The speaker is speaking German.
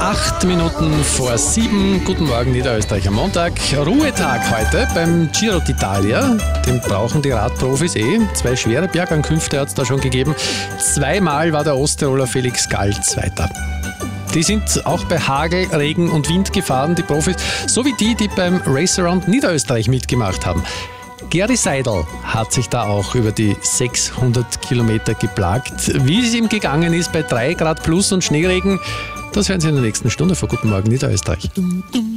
8 Minuten vor 7. Guten Morgen, Niederösterreich am Montag. Ruhetag heute beim Giro d'Italia. Den brauchen die Radprofis 2 schwere Bergankünfte hat es da schon gegeben. 2-mal war der Osttiroler Felix Gall Zweiter. Die sind auch bei Hagel, Regen und Wind gefahren, die Profis, so wie die beim Race Around Niederösterreich mitgemacht haben. Gary Seidel hat sich da auch über die 600 Kilometer geplagt. Wie es ihm gegangen ist bei 3 Grad plus und Schneeregen, das hören Sie in der nächsten Stunde vor Guten Morgen Niederösterreich.